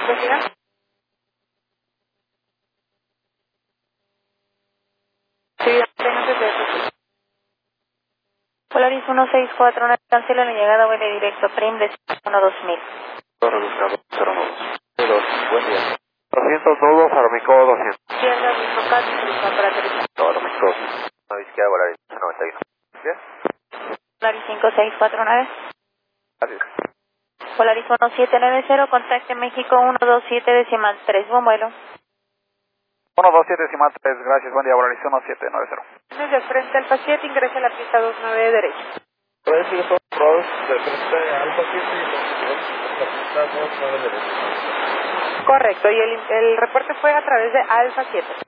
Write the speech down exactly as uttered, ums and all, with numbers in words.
Pues diga. Sí, apenas es de eso. Polaris uno seis cuatro nueve, cancela la llegada, vuelo directo, Prim de uno dos mil. Torre buscado, cero dos. Buen día. doscientos dos, Armico doscientos. Izquierda, dislocado, instrucción para aterrizar. No, Armico. No, izquierda, Polaris noventa y uno. ¿Bien? Polaris cinco seis cuatro nueve. Gracias. Polaris uno siete nueve cero, contacte México uno dos siete decimal tres, buen vuelo. uno dos siete decimal tres, gracias, buen día, Polaris uno siete nueve cero. Desde el frente Alfa siete, ingresa a la pista dos nueve de derecha. Puede ser son dos de frente Alfa siete y la pista dos nueve derecha. Correcto, y el, el reporte fue a través de Alfa siete.